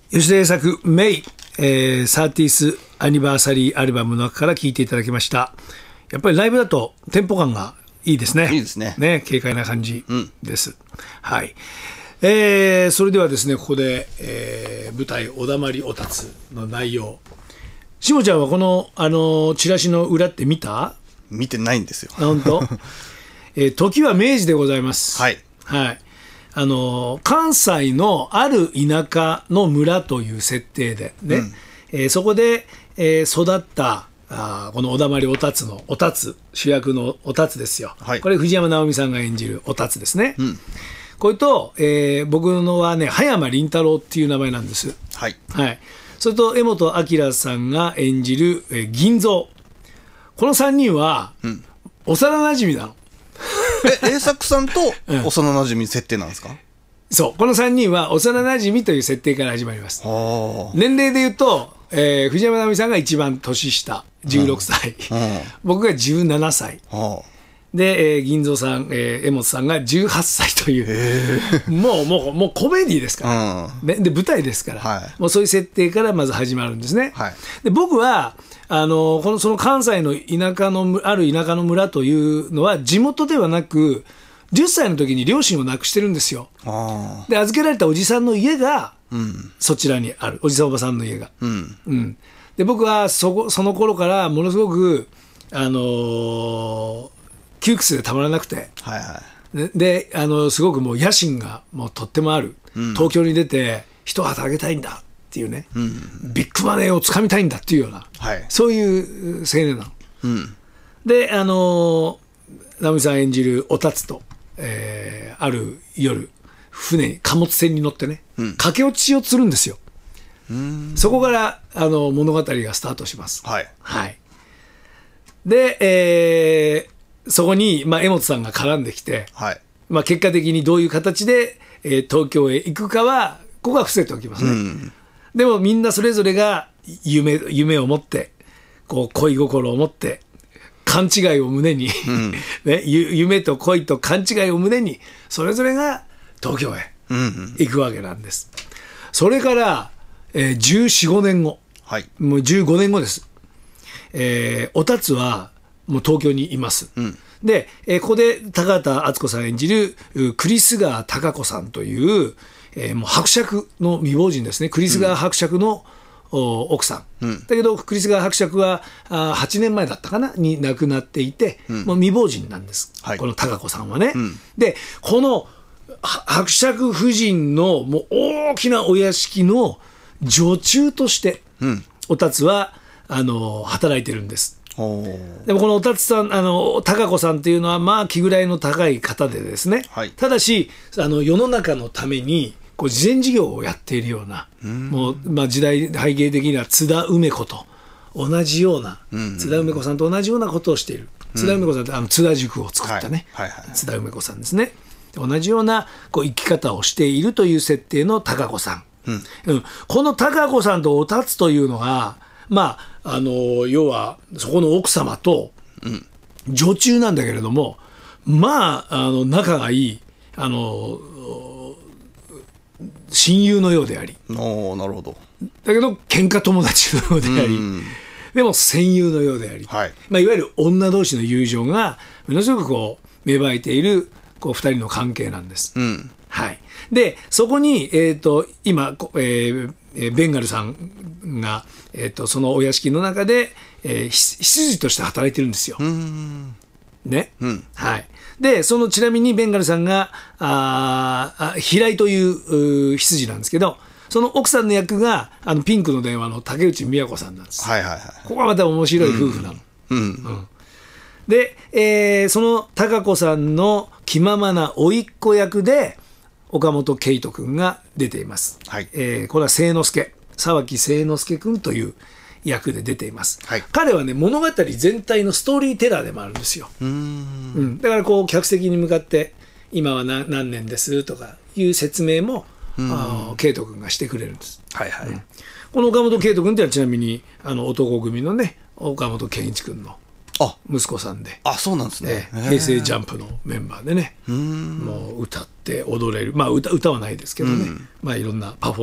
吉田栄作メイ、30th アニバーサリーアルバムの中から聴いていただきました。やっぱりライブだとテンポ感がいいですね。 いいですね。 軽快な感じです。はい。それではですね、ここで、舞台おだまりおたつの内容。しもちゃんはこの、チラシの裏って見た？ 見てないんですよ。 本当？時は明治でございます。 はい。 はい。関西のある田舎の村という設定でね、そこで、育ったこのおだまりおたつのおたつ、主役のおたつですよ。 はい、 これ藤山直美さんが演じるおたつですね。これと、僕のはね葉山麟太郎っていう名前なんです。 はい。 はい。それと柄本明さんが演じる、銀蔵。この3人は、幼なじみなの。 栄作さんと幼なじみ設定なんですか？ そう、この3人は幼なじみという設定から始まります。年齢で言うと、藤山直美さんが一番年下、16歳。僕が17歳。で、銀蔵さん、柄本さんが18歳という、もうコメディですから、で舞台ですから、もうそういう設定からまず始まるんですね。で僕はその関西のある田舎の村というのは地元ではなく、10歳の時に両親を亡くしてるんですよ。で預けられたおじさんの家が、そちらにある、おじさんおばさんの家が。で僕はその頃からものすごく窮屈でたまらなくて、ですごくもう野心がもうとってもある、東京に出て一旗あげたいんだっていうね、ビッグマネーをつかみたいんだっていうような、そういう青年なの。で直美さん演じるおたつと、ある夜船に貨物船に乗ってね、駆け落ちをするんですよ。そこから物語がスタートします。で、そこに、柄本さんが絡んできて、結果的にどういう形で、東京へ行くかはここは伏せておきますね。でもみんなそれぞれが夢を持って、こう恋心を持って勘違いを胸に、夢と恋と勘違いを胸にそれぞれが東京へ行くわけなんです。それから、14、15年後、もう15年後です。おたつはもう東京にいます。で、ここで高畑淳子さん演じる栗栖川貴子さんという、もう伯爵の未亡人ですね。栗栖川伯爵の奥さん。だけど栗栖川伯爵は8年前だったかなに亡くなっていて、もう未亡人なんです。この貴子さんはね。で、この伯爵夫人のもう大きなお屋敷の女中として、おたつは働いてるんです。でもこのおたつさん、貴子さんというのはまあ気位の高い方でですね、ただし世の中のためにこう慈善事業をやっているような、もう、時代背景的には津田梅子と同じような、津田梅子さんと同じようなことをしている。津田梅子さんって津田塾を作ったね、津田梅子さんですね。同じようなこう生き方をしているという設定の貴子さん。この貴子さんとおたつというのが、要はそこの奥様と女中なんだけれども、仲がいい親友のようであり、 なるほど。 だけど喧嘩友達のようであり、でも戦友のようであり、いわゆる女同士の友情がものすごくこう芽生えているこう2人の関係なんです。でそこに、今、ベンガルさんが、そのお屋敷の中で、執事として働いてるんですよ。でちなみにベンガルさんが平井という執事なんですけど、その奥さんの役がピンクの電話の竹内美和子さんなんです。ここはまた面白い夫婦なの。で、その貴子さんの気ままな甥っ子役で岡本圭人君が出ています。これは清之助、沢木清之助君という役で出ています。彼はね、物語全体のストーリーテラーでもあるんですよ。だからこう客席に向かって今は何年ですとかいう説明も圭人君がしてくれるんです。この岡本圭人君っていうのはちなみに男組のね岡本健一君の息子さんで、 そうなんですね。 平成ジャンプのメンバーでね、もう歌って踊れる、歌はないですけどね、いろんなパフォーマンス